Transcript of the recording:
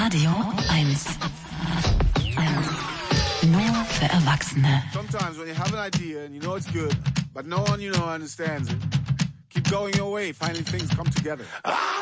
Radio 1. Nur für Erwachsene. Sometimes when you have an idea and you know it's good, but no one understands it, keep going your way, finding things come together.